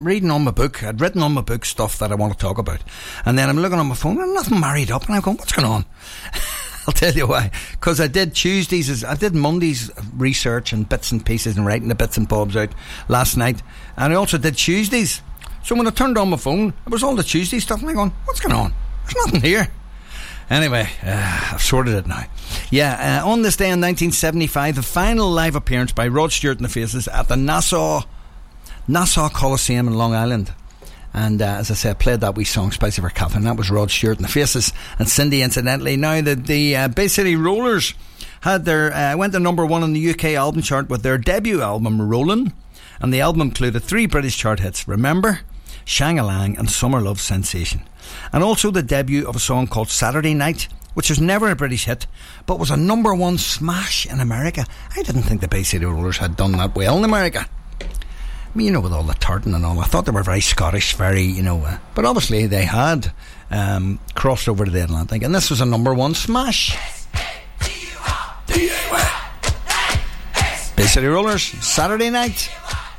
reading on my book. I'd written on my book stuff that I want to talk about. And then I'm looking on my phone and nothing married up. And I'm going, what's going on? I'll tell you why. Because I did Monday's research and bits and pieces and writing the bits and bobs out last night. And I also did Tuesdays. So when I turned on my phone, it was all the Tuesday stuff. And I'm going, what's going on? There's nothing here. Anyway, I've sorted it now. Yeah, on this day in 1975, the final live appearance by Rod Stewart and the Faces at the Nassau Coliseum in Long Island. And as I said, I played that wee song, Spicy for Catherine. That was Rod Stewart and the Faces and Cindy, incidentally. Now, the Bay City Rollers had went to number 1 on the UK album chart with their debut album, Rollin'. And the album included 3 British chart hits, Remember, Shang-a-Lang and Summer Love Sensation. And also the debut of a song called Saturday Night, which was never a British hit, but was a number 1 smash in America. I didn't think the Bay City Rollers had done that well in America. I mean, you know, with all the tartan and all, I thought they were very Scottish, very, but obviously they had crossed over to the Atlantic, and this was a number 1 smash. Bay City Rollers, Saturday Night.